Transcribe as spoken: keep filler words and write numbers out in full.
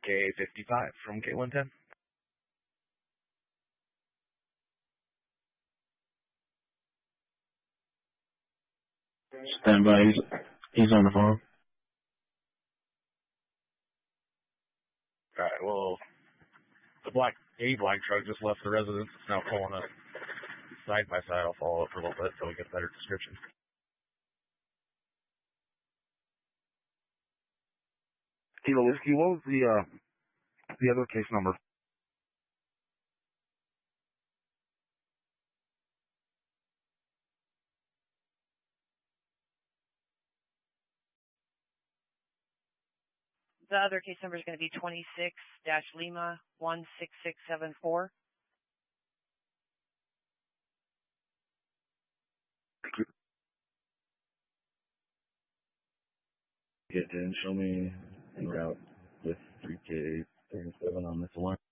K fifty-five from K one ten. Stand by. He's, he's on the phone. Alright, well, the black, a black truck just left the residence. It's now pulling up side by side. I'll follow up for a little bit until we get a better description. Kilo Whiskey, what was the, uh, the other case number? The other case number is going to be twenty-six dash Lima one six six seven four. Get in, show me en route with three K thirty-seven on this one.